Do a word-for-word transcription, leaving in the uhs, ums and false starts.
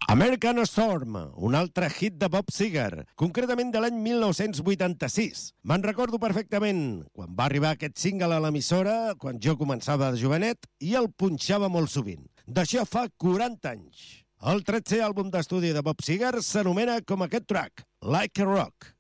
American Storm, un altre hit de Bob Seger, concretament de l'any mil nou-cents vuitanta-sis. Me'n recordo perfectament quan va arribar aquest single a l'emissora, quan jo començava de jovenet, i el punxava molt sovint. D'això fa quaranta anys. El tretzè àlbum d'estudi de Bob Seger s'anomena com aquest track, Like a Rock.